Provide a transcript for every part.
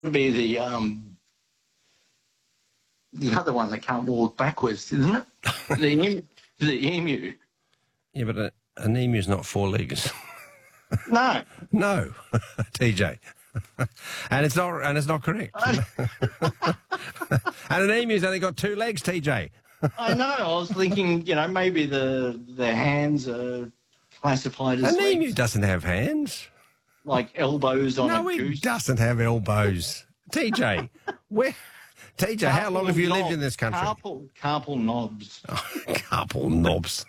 be the other one that can't walk backwards, isn't it? The emu. Yeah, but an emu's not four legs. No. No, TJ. And it's not correct. And an emu's only got two legs, TJ. I know. I was thinking, maybe the hands are classified as An legs, emu doesn't have hands. like elbows on a No, goose. it doesn't have elbows. TJ, TJ, how long have you lived in this country? Carpal knobs. Carpal knobs.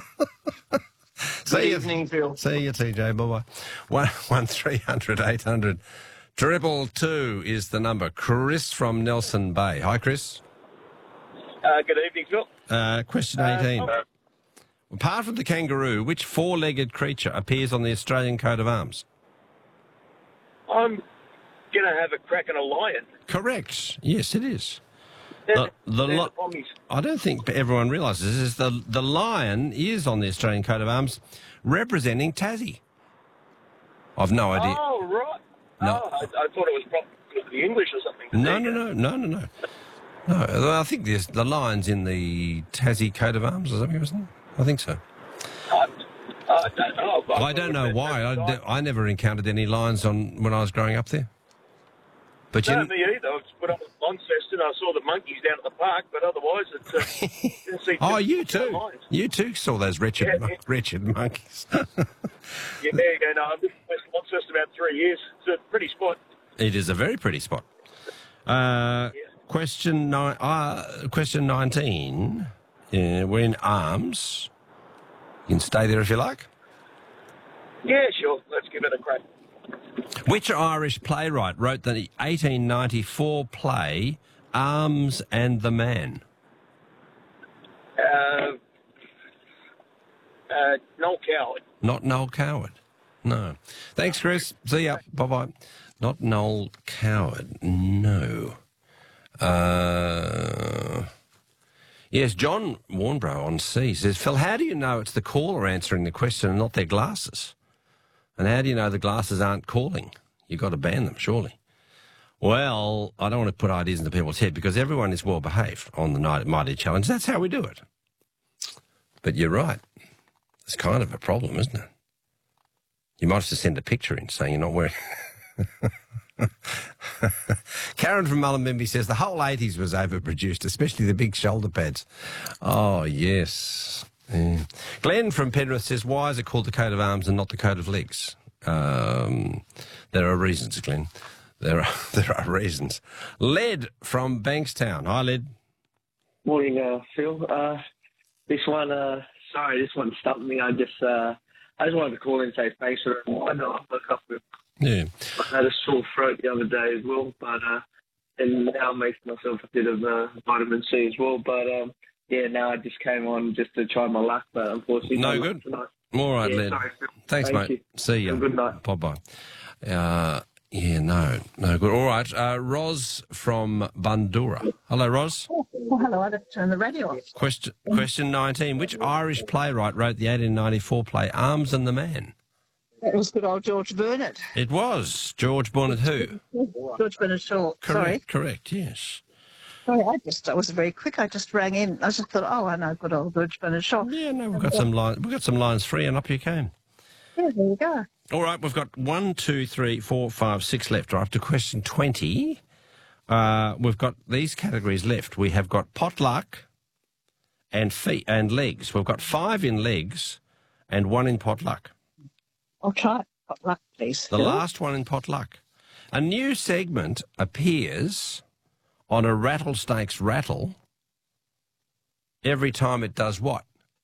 Good evening, Phil. See you, TJ. Bye-bye. 1300 800 222 is the number. Chris from Nelson Bay. Hi, Chris. Good evening, Phil. Question 18. Apart from the kangaroo, which four-legged creature appears on the Australian coat of arms? I'm going to have a crack at a lion. Correct. Yes, it is. The pommies. I don't think everyone realises is the lion is on the Australian coat of arms representing Tassie. I've no idea. Oh, right. No. Oh, I thought it was probably the English or something. No. No, I think there's the lion's in the Tassie coat of arms or something, wasn't it? I think so. I don't know. I don't know why. I never encountered any lions when I was growing up there. But No, me either. When I was in Launceston, I saw the monkeys down at the park, but otherwise it didn't see Oh, you too. lions. You too saw those wretched monkeys. No, I've been in West Launceston about 3 years. It's a pretty spot. It is a very pretty spot. Question 19. We're in arms. You can stay there if you like. Yeah, sure. Let's give it a crack. Which Irish playwright wrote the 1894 play Arms and the Man? Noel Coward. Not Noel Coward. No. Thanks, Chris. See ya. Bye-bye. Not Noel Coward. No. Yes, John Warnbro on C says, Phil, how do you know it's the caller answering the question and not their glasses? And how do you know the glasses aren't calling? You've got to ban them, surely. Well, I don't want to put ideas into people's head because everyone is well behaved on the Night at Mighty Challenge. That's how we do it. But you're right. It's kind of a problem, isn't it? You might have to send a picture in saying you're not wearing... Karen from Mullumbimby says the whole 80s was overproduced, especially the big shoulder pads. Oh, yes. Yeah. Glenn from Penrith says, why is it called the coat of arms and not the coat of legs? There are reasons, Glenn. There are reasons. Led from Bankstown. Hi, Led. Morning, Phil. This one stumped me. I just wanted to call in and say thanks for the reminder. I woke up with Yeah. I had a sore throat the other day as well, but and now I'm making myself a bit of vitamin C as well. But now I just came on just to try my luck, but unfortunately no good. Tonight. All right, Led. Sorry, Phil. Thanks, Thank mate. you. See you. Have a good night. Bye-bye. No good. All right, Ros from Bundoora. Hello, Ros. Oh, well, hello. I just turned the radio off. Question 19. Which Irish playwright wrote the 1894 play Arms and the Man? It was good old George Burnett. It was. George Burnett who? George Burnett Shaw. Sorry. Correct, yes. Sorry, I was very quick. I just rang in. I just thought, I know good old George Burnett Shaw. Yeah, no, we've got some lines free and up you came. Yeah, there you go. All right, we've got 1, 2, 3, 4, 5, 6 left. We're up to question 20. We've got these categories left. We have got potluck and feet and legs. We've got 5 in legs and 1 in potluck. I'll try potluck, please. The last one in potluck. A new segment appears on a rattlesnake's rattle every time it does what?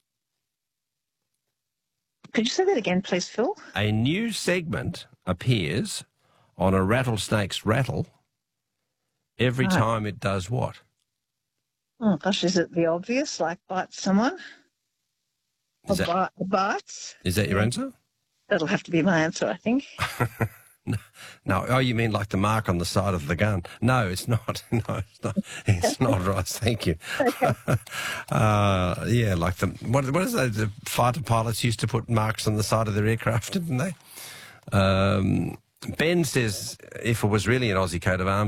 Could you say that again, please, Phil? A new segment appears on a rattlesnake's rattle every time it does what? Oh, gosh, is it the obvious, like bite someone? Bites? Is that your answer? That'll have to be my answer, I think. No. Oh, you mean like the mark on the side of the gun? No, it's not. No, it's not. It's not, Ross. Thank you. Okay. Yeah, like what is that? The fighter pilots used to put marks on the side of their aircraft, didn't they? Ben says if it was really an Aussie coat of arms,